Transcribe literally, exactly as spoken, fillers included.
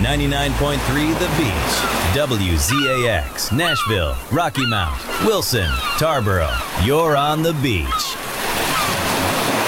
ninety-nine point three The Beach. W Z A X, Nashville, Rocky Mount, Wilson, Tarboro. You're on the beach.